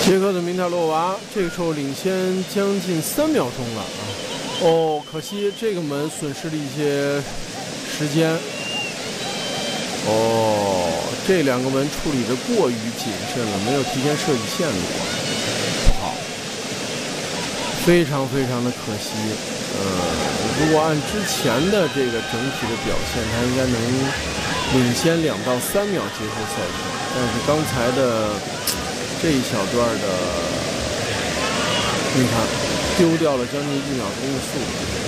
捷克的明塔洛娃这个时候领先将近3秒钟了啊！哦，可惜这个门损失了一些时间。哦，这2个门处理的过于谨慎了，没有提前设计线路，不好，非常的可惜。如果按之前的这个整体的表现，他应该能领先2到3秒结束赛事，但是刚才的这一小段的，你看丢掉了将近1秒钟的速度。